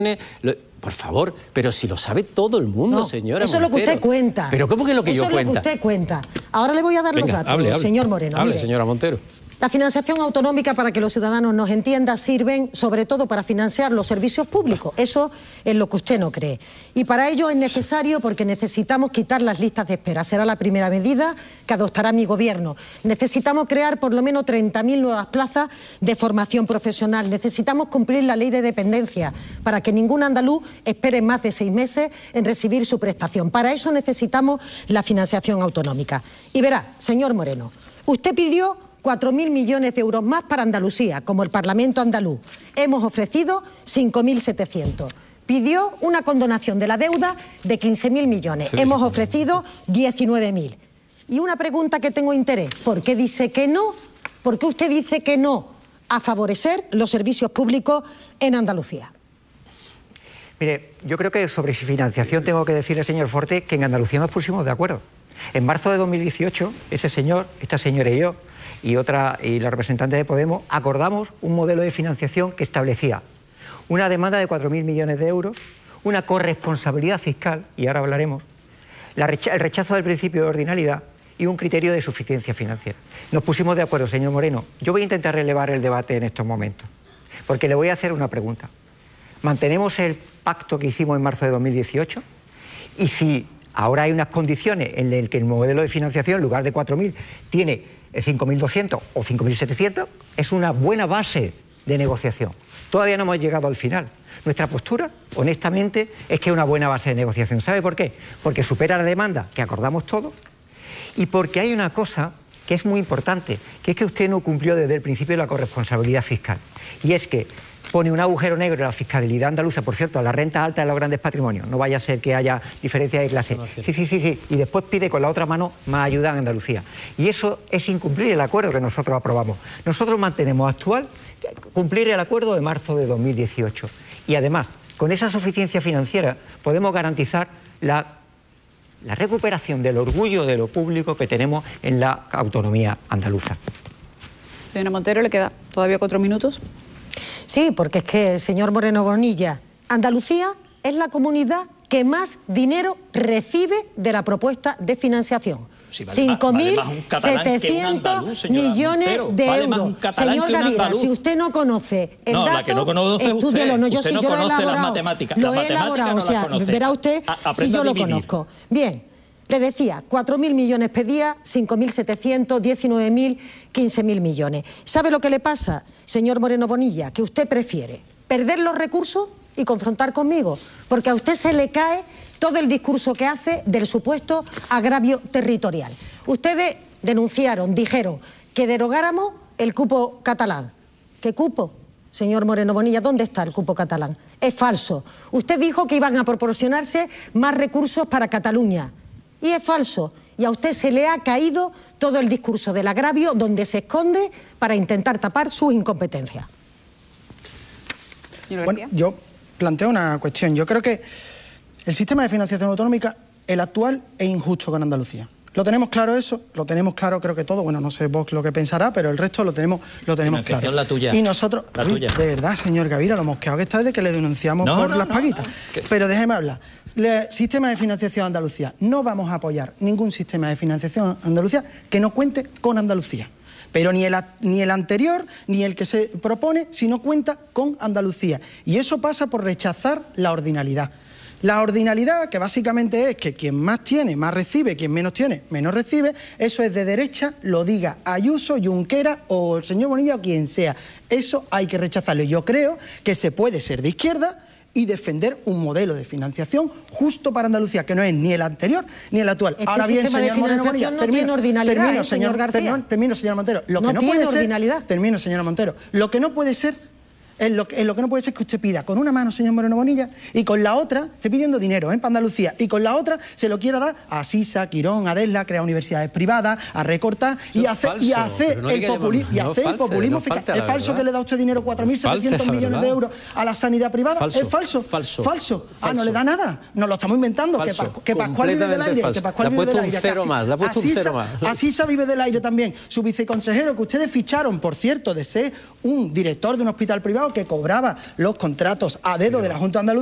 Por favor, pero si lo sabe todo el mundo, no, señora eso es lo que usted cuenta. ¿Pero cómo que es lo que yo cuento? Eso es lo que usted cuenta. Ahora le voy a dar los datos, señor Moreno. Hable, mire. señora Montero. La financiación autonómica, para que los ciudadanos nos entiendan, sirven sobre todo para financiar los servicios públicos. Eso es lo que usted no cree. Y para ello es necesario, porque necesitamos quitar las listas de espera. Será la primera medida que adoptará mi gobierno. Necesitamos crear por lo menos 30.000 nuevas plazas de formación profesional. Necesitamos cumplir la ley de dependencia para que ningún andaluz espere más de 6 meses en recibir su prestación. Para eso necesitamos la financiación autonómica. Y verá, señor Moreno, usted pidió 4.000 millones de euros más para Andalucía, como el Parlamento andaluz. Hemos ofrecido 5.700. Pidió una condonación de la deuda de 15.000 millones. Hemos ofrecido 19.000. Y una pregunta que tengo interés. ¿Por qué dice que no? ¿Por qué usted dice que no a favorecer los servicios públicos en Andalucía? Mire, yo creo que sobre su financiación tengo que decirle, señor Forte, que en Andalucía nos pusimos de acuerdo. En marzo de 2018, ese señor, esta señora y yo, y la representante de Podemos, acordamos un modelo de financiación que establecía una demanda de 4.000 millones de euros, una corresponsabilidad fiscal, y ahora hablaremos, el rechazo del principio de ordinalidad y un criterio de suficiencia financiera. Nos pusimos de acuerdo, señor Moreno. Yo voy a intentar relevar el debate en estos momentos, porque le voy a hacer una pregunta. ¿Mantenemos el pacto que hicimos en marzo de 2018? Y si ahora hay unas condiciones en las que el modelo de financiación, en lugar de 4.000, tiene 5.200 o 5.700, es una buena base de negociación. Todavía no hemos llegado al final. Nuestra postura, honestamente, es que es una buena base de negociación. ¿Sabe por qué? Porque supera la demanda que acordamos todos y porque hay una cosa que es muy importante, que es que usted no cumplió desde el principio la corresponsabilidad fiscal. Y es que pone un agujero negro en la fiscalidad andaluza, por cierto, a la renta alta de los grandes patrimonios. No vaya a ser que haya diferencia de clase. Sí. Y después pide con la otra mano más ayuda en Andalucía. Y eso es incumplir el acuerdo que nosotros aprobamos. Nosotros mantenemos cumplir el acuerdo de marzo de 2018. Y además, con esa suficiencia financiera podemos garantizar la recuperación del orgullo de lo público que tenemos en la autonomía andaluza. Señora Montero, ¿le queda todavía 4 minutos? Sí, porque es que, señor Moreno Bonilla, Andalucía es la comunidad que más dinero recibe de la propuesta de financiación. Sí, 5.700 millones de euros. Señor Gavira, si usted no conoce el dato, la que no conoce estúdielo. No, yo sí, yo lo he elaborado. Las matemáticas. Lo he elaborado, o sea, verá usted si yo lo conozco. Bien, le decía, 4.000 millones pedía, 5.700, 19.000, 15.000 millones. ¿Sabe lo que le pasa, señor Moreno Bonilla? Que usted prefiere perder los recursos y confrontar conmigo, porque a usted se le cae todo el discurso que hace del supuesto agravio territorial. Ustedes dijeron que derogáramos el cupo catalán. ¿Qué cupo? Señor Moreno Bonilla, ¿dónde está el cupo catalán? Es falso. Usted dijo que iban a proporcionarse más recursos para Cataluña. Y es falso. Y a usted se le ha caído todo el discurso del agravio donde se esconde para intentar tapar sus incompetencias. Bueno, yo planteo una cuestión. Yo creo que el sistema de financiación autonómica, el actual, es injusto con Andalucía. ¿Lo tenemos claro eso? Lo tenemos claro, creo que todo. Bueno, no sé vos lo que pensará, pero el resto lo tenemos claro. La tuya. Y nosotros, la tuya. De verdad, señor Gavira, lo mosqueado que está desde que le denunciamos por las paguitas. Pero déjeme hablar. El sistema de financiación Andalucía. No vamos a apoyar ningún sistema de financiación Andalucía que no cuente con Andalucía. Pero ni el anterior, ni el que se propone, si no cuenta con Andalucía. Y eso pasa por rechazar la ordinalidad. La ordinalidad, que básicamente es que quien más tiene, más recibe, quien menos tiene, menos recibe, eso es de derecha, lo diga Ayuso, Junqueras o el señor Bonilla o quien sea. Eso hay que rechazarlo. Yo creo que se puede ser de izquierda y defender un modelo de financiación justo para Andalucía, que no es ni el anterior ni el actual. Ahora bien, señor Moreno Bonilla, termino, señor Montero. Termino, señora Montero. Lo que no puede ser lo que no puede ser que usted pida con una mano, señor Moreno Bonilla, y con la otra, esté pidiendo dinero para Andalucía, y con la otra se lo quiera dar a Sisa, Quirón, a Desla, a crear universidades privadas, a recortar y a hacer el populismo fiscal. ¿Es falso que le da usted dinero, 4.700 millones de euros a la sanidad privada? ¿Es falso? Falso. Ah, no le da nada. Nos lo estamos inventando. Que Pascual vive del aire. Que Pascual vive del aire. Le ha puesto un cero más. A Sisa vive del aire también. Su viceconsejero, que ustedes ficharon, por cierto, de ser un director de un hospital privado, que cobraba los contratos a dedo de la Junta de Andalucía.